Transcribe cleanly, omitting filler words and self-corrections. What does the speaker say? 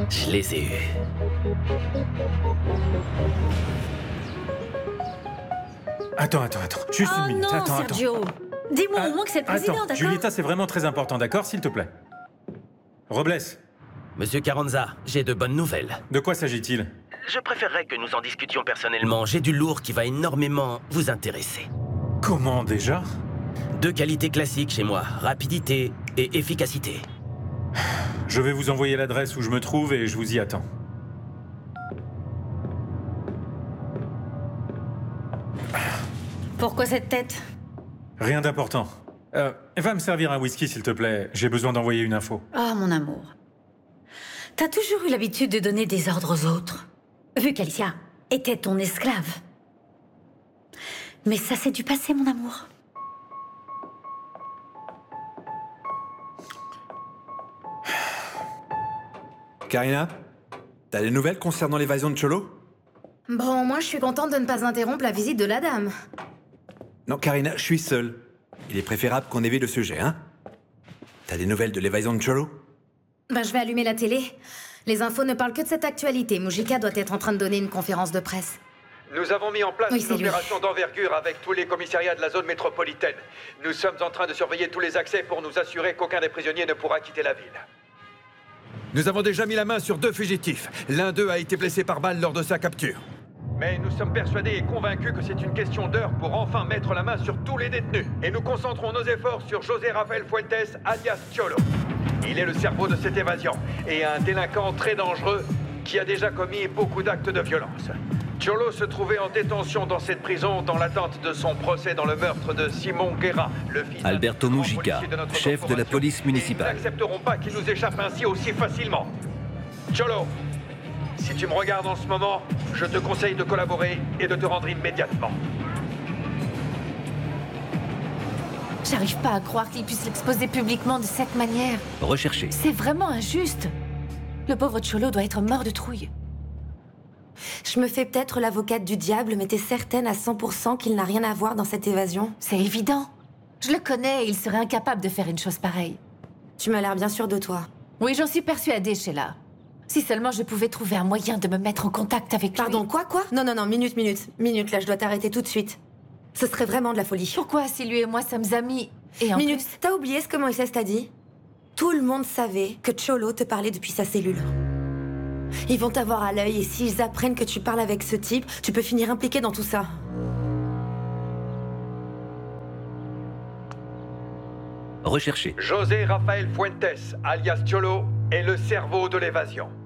Je les ai eus. Attends. Juste une minute. Non, Attends. Sergio. Dis-moi au moins que c'est le président, Attends, d'accord? Julieta, c'est vraiment très important, d'accord, s'il te plaît. Robles, Monsieur Carranza, j'ai de bonnes nouvelles. de quoi s'agit-il? Je préférerais que nous en discutions personnellement. J'ai du lourd qui va énormément vous intéresser. Comment déjà? 2 qualités classiques chez moi, rapidité et efficacité. Je vais vous envoyer l'adresse où je me trouve et je vous y attends. Pourquoi cette tête? Rien d'important. Va me servir un whisky, s'il te plaît. J'ai besoin d'envoyer une info. Ah, mon amour. T'as toujours eu l'habitude de donner des ordres aux autres. Vu qu'Alicia était ton esclave. Mais ça, c'est du passé, mon amour. Karina, t'as des nouvelles concernant l'évasion de Cholo? Bon, moi je suis contente de ne pas interrompre la visite de la dame. Non, Karina, je suis seul. Il est préférable qu'on évite le sujet, hein? T'as des nouvelles de l'évasion de Cholo? Ben, je vais allumer la télé. Les infos ne parlent que de cette actualité. Mujica doit être en train de donner une conférence de presse. Nous avons mis en place Oui, une c'est lui. opération d'envergure avec tous les commissariats de la zone métropolitaine. Nous sommes en train de surveiller tous les accès pour nous assurer qu'aucun des prisonniers ne pourra quitter la ville. Nous avons déjà mis la main sur 2 fugitifs. L'un d'eux a été blessé par balle lors de sa capture. Mais nous sommes persuadés et convaincus que c'est une question d'heure pour enfin mettre la main sur tous les détenus. Et nous concentrons nos efforts sur José Rafael Fuentes, alias Cholo. Il est le cerveau de cette évasion et un délinquant très dangereux qui a déjà commis beaucoup d'actes de violence. Cholo se trouvait en détention dans cette prison dans l'attente de son procès dans le meurtre de Simon Guerra, le fils Alberto d'un grand Mujica, policier de notre chef de la corporation. police municipale. Et nous n'accepterons pas qu'il nous échappe ainsi aussi facilement. Cholo, si tu me regardes en ce moment, je te conseille de collaborer et de te rendre immédiatement. J'arrive pas à croire qu'il puisse l'exposer publiquement de cette manière. Recherché. C'est vraiment injuste. Le pauvre Cholo doit être mort de trouille. Je me fais peut-être l'avocate du diable, mais t'es certaine à 100% qu'il n'a rien à voir dans cette évasion? C'est évident. Je le connais et il serait incapable de faire une chose pareille. Tu m'as l'air bien sûre de toi. Oui, j'en suis persuadée, Sheila. Si seulement je pouvais trouver un moyen de me mettre en contact avec lui. Pardon, quoi? Non, minute, là, je dois t'arrêter tout de suite. Ce serait vraiment de la folie. Pourquoi, si lui et moi sommes amis et en Minute, plus... t'as oublié ce que Moïse t'a dit? Tout le monde savait que Cholo te parlait depuis sa cellule. Ils vont t'avoir à l'œil et s'ils apprennent que tu parles avec ce type, tu peux finir impliqué dans tout ça. Recherché. José Rafael Fuentes, alias Cholo, est le cerveau de l'évasion.